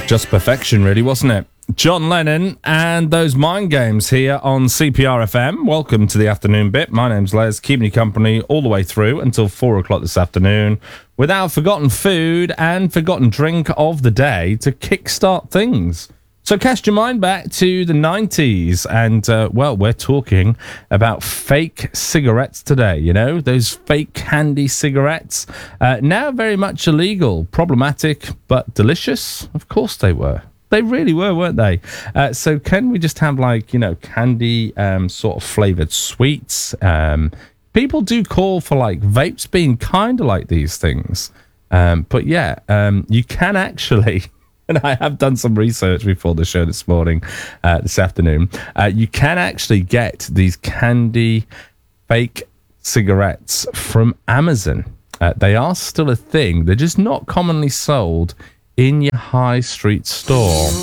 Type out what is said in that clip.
Just perfection, really, wasn't it? John Lennon and those mind games here on CPR FM. Welcome to the afternoon bit. My name's Les, keeping you company all the way through until 4 o'clock this afternoon with our forgotten food and forgotten drink of the day to kickstart things. So cast your mind back to the 90s and, well, we're talking about fake cigarettes today, you know, those fake candy cigarettes. Now very much illegal, problematic, but delicious. Of course they were. They really were, weren't they? So can we just have, like, you know, candy sort of flavoured sweets? People do call for, like, vapes being kind of like these things. But, yeah, you can actually... And I have done some research before the show this afternoon. You can actually get these candy fake cigarettes from Amazon. They are still a thing. They're just not commonly sold in your high street store.